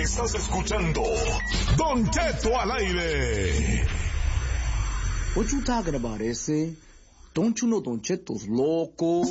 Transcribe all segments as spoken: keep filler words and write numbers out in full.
Estás escuchando Don Cheto al aire. What you talking about, ese? Don't you know Don Cheto's loco?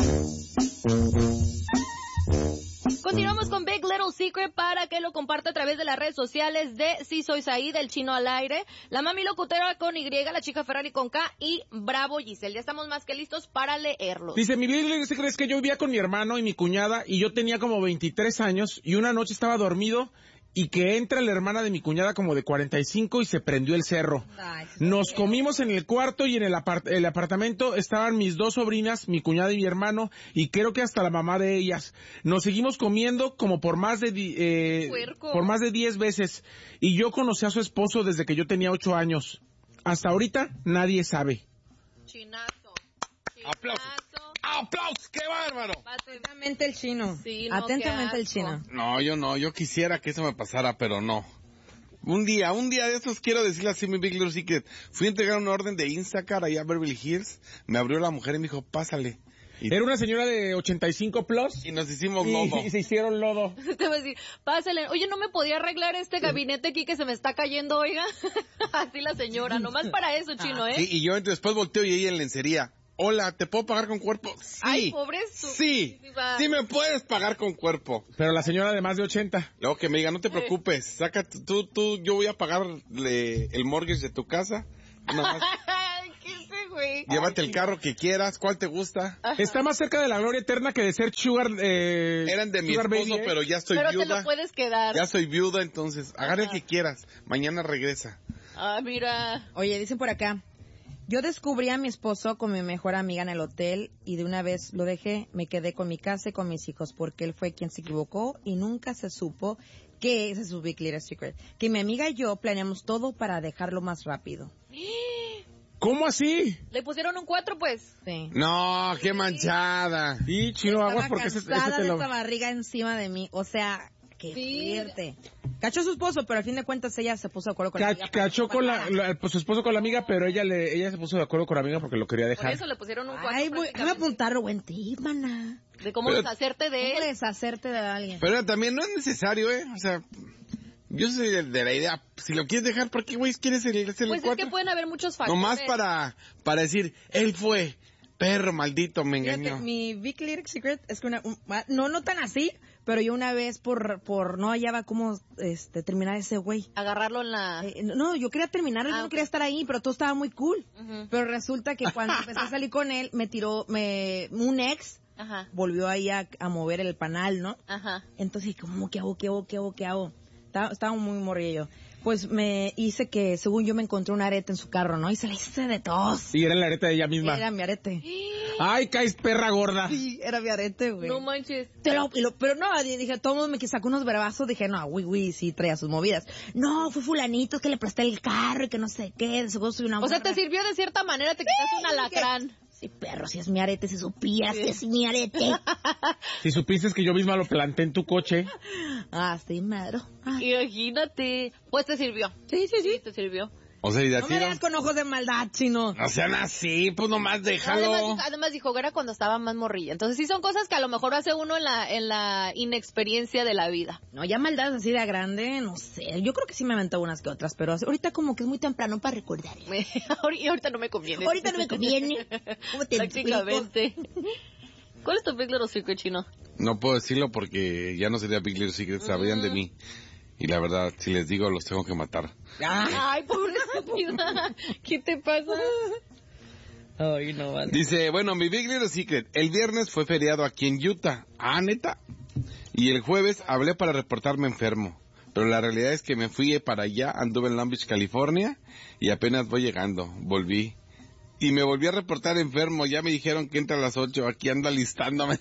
Continuamos con Big Little Secret para que lo comparta a través de las redes sociales de Sí Soy Saí, del Chino al aire, la mami locutera con Y, la chica Ferrari con K y Bravo Giselle. Ya estamos más que listos para leerlos. Dice, mi Big Little Secret es que yo vivía con mi hermano y mi cuñada y yo tenía como veintitrés años y una noche estaba dormido y que entra la hermana de mi cuñada como de cuarenta y cinco y se prendió el cerro. Ay, Nos comimos en el cuarto y en el, apart- el apartamento estaban mis dos sobrinas, mi cuñada y mi hermano, y creo que hasta la mamá de ellas. Nos seguimos comiendo como por más de di- eh, por más de diez veces, y yo conocí a su esposo desde que yo tenía ocho años. Hasta ahorita nadie sabe. Chinazo. Chinazo. Aplausos. ¡Aplausos! ¡Qué bárbaro! Atentamente el chino. Sí, no, Atentamente el chino. No, yo no, yo quisiera que eso me pasara, pero no. Un día, un día de estos quiero decirle así mi Big Little Secret. Fui a entregar una orden de Instacart allá a Beverly Hills, me abrió la mujer y me dijo, pásale. Y Era una señora de ochenta y cinco plus. Y nos hicimos y, lodo. Y se hicieron lodo. Te voy a decir, pásale. Oye, ¿no me podía arreglar este gabinete aquí que se me está cayendo, oiga? Así la señora, nomás para eso, chino, ¿eh? Sí, y yo después volteo y ella en lencería. Hola, ¿te puedo pagar con cuerpo? Sí. Ay, pobre su... Sí. Sí me puedes pagar con cuerpo. Pero la señora de más de ochenta. Luego que me diga, no te preocupes, saca tú, tú, yo voy a pagarle el mortgage de tu casa. Nada más. ¿Qué sé, güey? Llévate el carro que quieras, ¿cuál te gusta? Ajá. Está más cerca de la gloria eterna que de ser sugar, eh... Eran de mi sugar esposo, baby, ¿eh? pero ya estoy pero viuda. Pero te lo puedes quedar. Ya soy viuda, entonces, agarra el que quieras. Mañana regresa. Ah, mira. Oye, dicen por acá. Yo descubrí a mi esposo con mi mejor amiga en el hotel y de una vez lo dejé, me quedé con mi casa y con mis hijos porque él fue quien se equivocó y nunca se supo que ese es su Big Little Secret. Que mi amiga y yo planeamos todo para dejarlo más rápido. ¿Cómo así? ¿Le pusieron un cuatro, pues? Sí. No, qué manchada. Y chino, Estaba aguas porque ese, ese cansada te de lo... esta barriga encima de mí, o sea... Qué Sí. fuerte. Cachó a su esposo, pero al fin de cuentas ella se puso de acuerdo con la Ca- amiga. Cachó con la, la- pues, su esposo con la amiga, pero ella le ella se puso de acuerdo con la amiga porque lo quería Por dejar. eso le pusieron un cuatro. Ay, voy, voy a apuntarlo, buen tip, mana. De cómo Pero- deshacerte de ¿Cómo él. deshacerte de alguien? Pero también no es necesario, ¿eh? O sea, yo soy de, de la idea, si lo quieres dejar, ¿por qué, güey, quieres el, el Pues es cuatro? que pueden haber muchos factores. Nomás para, para decir, él fue, perro maldito, me Fíjate, engañó. mi Big Little Secret es que una, un- no, no tan así, pero yo una vez por, por no hallaba cómo, este, terminar ese güey. Agarrarlo en la... Eh, no, yo quería terminarlo, Ah, yo no ok. quería estar ahí, pero todo estaba muy cool. Ujú. Pero resulta que cuando empecé a salir con él, me tiró, me, un ex, Ajá, volvió ahí a, a mover el panal, ¿no? ajá. Entonces, ¿cómo que hago, qué hago, qué hago, qué hago? Estaba, estaba muy morrillo. Pues me hice que, según yo, me encontré un arete en su carro, ¿no? Y se le hice de tos. Y era la areta de ella misma. Era mi arete. Ay, caes perra gorda. Sí, era mi arete, güey. No manches. Te lo- y lo- pero no, dije, todo el mundo me sacó unos bravazos, dije, no, güey, güey, sí traía sus movidas. No, fue fulanito, es que le presté el carro y que no sé qué, de seguro soy una O sea, morra. te sirvió de cierta manera, te quitaste un alacrán. Sí, perro, si es mi arete, si supieras que es mi arete. Si supiste que yo misma lo planté en tu coche. Ah, sí, madre. Ah. Imagínate. Pues te sirvió. Sí, sí, sí. Te sirvió. O sea, y de No me veas con ojos de maldad, chino. No sean así, pues nomás déjalo. Además, dijo- además dijo que era cuando estaba más morrilla. Entonces sí son cosas que a lo mejor hace uno en la en la inexperiencia de la vida. No, ya maldad así de grande, no sé. Yo creo que sí me aventó unas que otras, pero ahorita como que es muy temprano para recordar. Y ahorita no me conviene. Ahorita no me conviene. ¿Cómo te Prácticamente. ¿Cuál es tu Big Little Secret, chino? No puedo decirlo porque ya no sería Big Little Secret, sabrían de mí. Y la verdad, si les digo, los tengo que matar. Ay, pobre estúpida. ¿Qué te pasa? Ay, no, vale. Dice, bueno, mi Big Little Secret, el viernes fue feriado aquí en Utah. Ah, neta. Y el jueves hablé para reportarme enfermo. Pero la realidad es que me fui para allá, anduve en Long Beach, California, y apenas voy llegando, volví. Y me volví a reportar enfermo, ya me dijeron que entra a las ocho, aquí ando alistándome.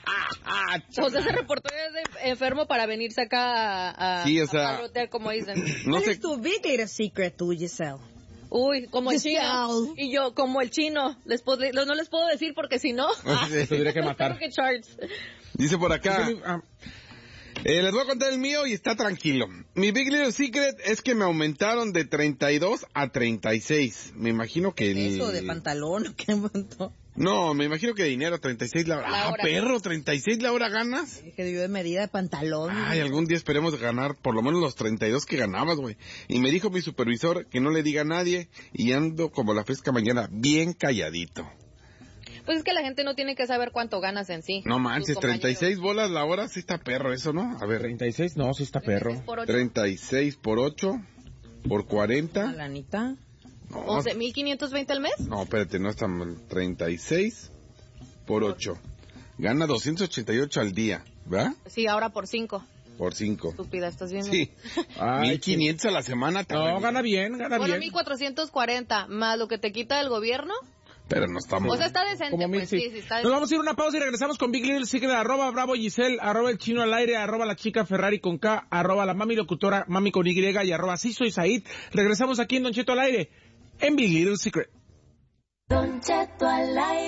O sea, se reportó de enfermo para venirse acá a, a, Sí, o sea, a parrotear, como dicen. No ¿Cuál sé, es tu Big Little Secret, tú, Giselle? Uy, como el Giselle. chino. Y yo, como el chino. Les pod- no les puedo decir porque si no... Te tendría que matar. Tengo que charts. dice por acá, Ah, eh, les voy a contar el mío y está tranquilo. Mi Big Little Secret es que me aumentaron de treinta y dos a treinta y seis. Me imagino que el... Eso de pantalón, ¿qué montó? No, me imagino que dinero, treinta y seis la hora. La Ah, hora. perro, treinta y seis la hora ganas. Que dio de medida de pantalón. Ay, algún día esperemos ganar por lo menos los treinta y dos que ganabas, güey. Y me dijo mi supervisor que no le diga a nadie y ando como la fresca mañana, bien calladito. Pues es que la gente no tiene que saber cuánto ganas en sí. No manches, Tus treinta y seis compañeros. bolas la hora, sí está perro eso, ¿no? A ver, treinta y seis, no, sí está perro. Por ocho. treinta y seis por ocho, por cuarenta. La lanita. No, once mil quinientos veinte al mes. no, espérate, no está mal. treinta y seis por ocho. Gana doscientos ochenta y ocho al día, ¿verdad? Sí, ahora por cinco. Por cinco. Estúpida, ¿estás viendo? Sí. Ay, mil quinientos a la semana. está No, bien. gana bien, gana Bueno, bien. mil cuatrocientos cuarenta más lo que te quita el gobierno. Pero no está mal. O sea, está decente, Como mil, pues sí. sí, sí, está Nos decente. vamos a ir a una pausa y regresamos con Big Little Secret, arroba Bravo Giselle, arroba el chino al aire, arroba la chica Ferrari con K, arroba la mami locutora, mami con Y y arroba sí soy Said. Regresamos aquí en Don Cheto al aire, en Big Little Secret. Don Cheto al aire.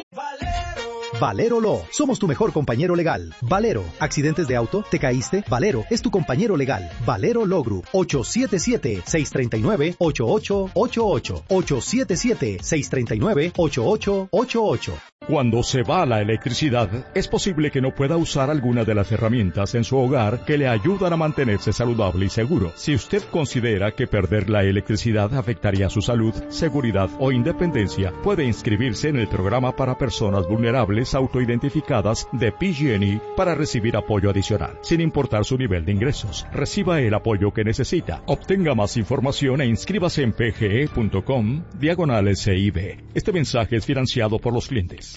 Valero Law, somos tu mejor compañero legal. Valero, accidentes de auto, te caíste, Valero es tu compañero legal. Valero Law Group, ocho siete siete, seis tres nueve, ocho ocho ocho ocho, ocho siete siete, seis tres nueve, ocho ocho ocho ocho. Cuando se va la electricidad, es posible que no pueda usar alguna de las herramientas en su hogar que le ayudan a mantenerse saludable y seguro. Si usted considera que perder la electricidad afectaría su salud, seguridad o independencia, puede inscribirse en el programa para personas vulnerables autoidentificadas de P G and E para recibir apoyo adicional, sin importar su nivel de ingresos. Reciba el apoyo que necesita. Obtenga más información e inscríbase en pge.com diagonal S I B. Este mensaje es financiado por los clientes.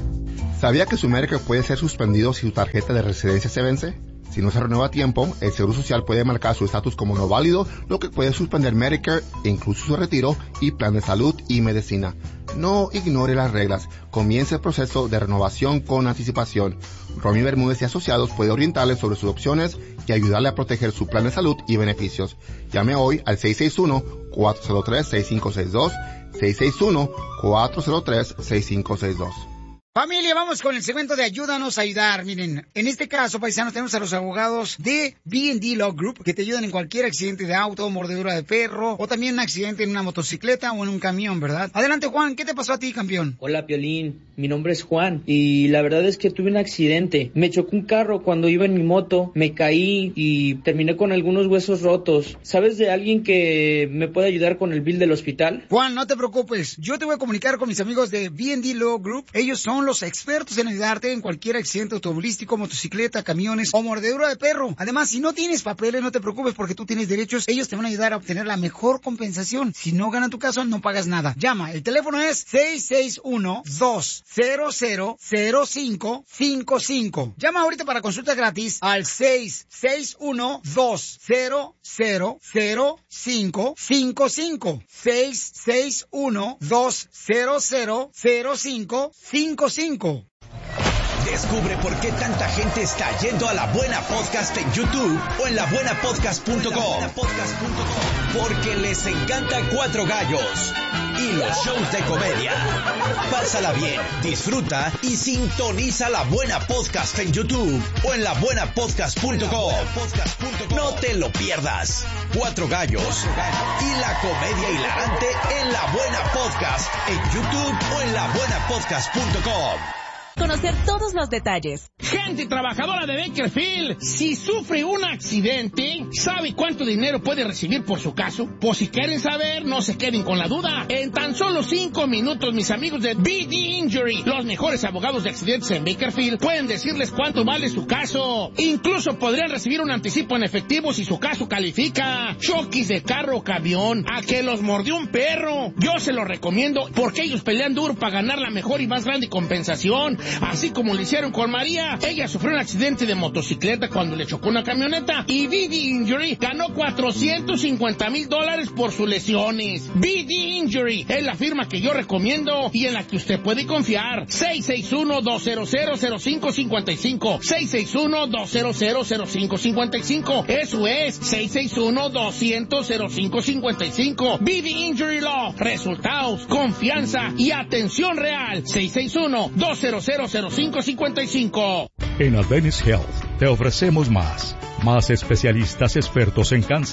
¿Sabía que su Medicare puede ser suspendido si su tarjeta de residencia se vence? Si no se renueva a tiempo, el Seguro Social puede marcar su estatus como no válido, lo que puede suspender Medicare, incluso su retiro y plan de salud y medicina. No ignore las reglas. Comience el proceso de renovación con anticipación. Romy Bermúdez y Asociados puede orientarle sobre sus opciones y ayudarle a proteger su plan de salud y beneficios. Llame hoy al seis seis uno, cuatro cero tres, seis cinco seis dos, seis seis uno, cuatro cero tres, seis cinco seis dos. Familia, vamos con el segmento de Ayúdanos a Ayudar. Miren, en este caso, paisanos, tenemos a los abogados de B and D Law Group que te ayudan en cualquier accidente de auto, mordedura de perro o también un accidente en una motocicleta o en un camión, ¿verdad? Adelante, Juan, ¿qué te pasó a ti, campeón? Hola, Piolín. Mi nombre es Juan y la verdad es que tuve un accidente. Me chocó un carro cuando iba en mi moto, me caí y terminé con algunos huesos rotos. ¿Sabes de alguien que me pueda ayudar con el bill del hospital? Juan, no te preocupes. Yo te voy a comunicar con mis amigos de B and D Law Group. Ellos son los expertos en ayudarte en cualquier accidente automovilístico, motocicleta, camiones o mordedura de perro. Además, si no tienes papeles, no te preocupes porque tú tienes derechos. Ellos te van a ayudar a obtener la mejor compensación. Si no ganan tu caso, no pagas nada. Llama. El teléfono es seis seis uno, dos cero cero, cero cinco cinco cinco. Llama ahorita para consulta gratis al seis seis uno, dos cero cero, cero cinco cinco cinco. seis seis uno, dos cero cero, cero cinco cinco cinco. Descubre por qué tanta gente está yendo a La Buena Podcast en YouTube o en la buena podcast punto com. Porque les encanta Cuatro Gallos y los shows de comedia. Pásala bien, disfruta y sintoniza La Buena Podcast en YouTube o en la buena podcast punto com. No te lo pierdas. Cuatro Gallos y la comedia hilarante en La Buena Podcast en YouTube o en la buena podcast punto com. Conocer todos los detalles. Gente trabajadora de Bakersfield, si sufre un accidente, ¿sabe cuánto dinero puede recibir por su caso? Pues si quieren saber, no se queden con la duda. En tan solo cinco minutos, mis amigos de B D Injury, los mejores abogados de accidentes en Bakersfield, pueden decirles cuánto vale su caso. Incluso podrían recibir un anticipo en efectivo si su caso califica. Choques de carro o camión, a que los mordió un perro. Yo se los recomiendo porque ellos pelean duro para ganar la mejor y más grande compensación. Así como lo hicieron con María. Ella sufrió un accidente de motocicleta cuando le chocó una camioneta y B D Injury ganó cuatrocientos cincuenta mil dólares por sus lesiones. B D Injury es la firma que yo recomiendo y en la que usted puede confiar. seis seis uno, dos cero cero, cero cinco cinco cinco. seis seis uno, dos cero cero, cero cinco cinco cinco. Eso es seis seis uno, dos cero cero, cero cinco cinco cinco. B D Injury Law. Resultados, confianza y atención real. seis seis uno, dos cero cero, cero cinco cinco cinco. En Adventist Health te ofrecemos más. Más especialistas expertos en cáncer,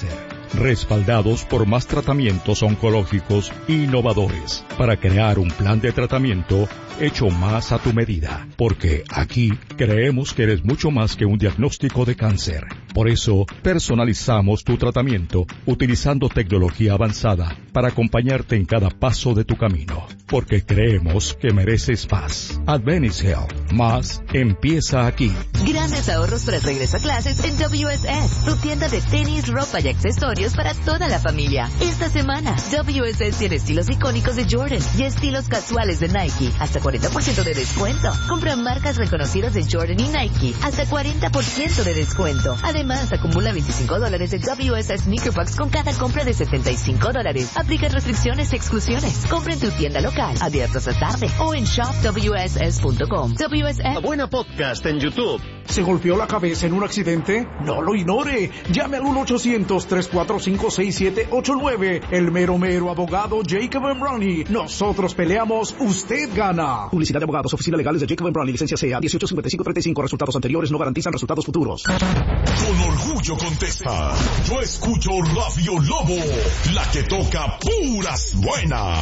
respaldados por más tratamientos oncológicos innovadores, para crear un plan de tratamiento hecho más a tu medida. Porque aquí creemos que eres mucho más que un diagnóstico de cáncer. Por eso, personalizamos tu tratamiento utilizando tecnología avanzada para acompañarte en cada paso de tu camino. Porque creemos que mereces más. Adventist Health. Más empieza aquí. Grandes ahorros para el regreso a clases en W S S, tu tienda de tenis, ropa y accesorios para toda la familia. Esta semana, W S S tiene estilos icónicos de Jordan y estilos casuales de Nike, hasta cuarenta por ciento de descuento. Compra marcas reconocidas de Jordan y Nike, hasta cuarenta por ciento de descuento. Además, acumula veinticinco dólares de W S S Sneaker Bucks con cada compra de setenta y cinco dólares. Aplica restricciones y exclusiones. Compra en tu tienda local, abierta hasta tarde, o en shop w s s punto com. W S S. La Buena Podcast en YouTube. ¿Se golpeó la cabeza en un accidente? No lo ignore. Llame al uno ochocientos, tres cuatro cinco, seis siete ocho nueve. El mero mero abogado Jacob and Brownie. Nosotros peleamos, usted gana. Publicidad de abogados, oficinas legales de Jacob and Brownie, licencia C A dieciocho cincuenta y cinco treinta y cinco. Resultados anteriores no garantizan resultados futuros. Con orgullo contesta. Yo escucho Radio Lobo, la que toca puras buenas.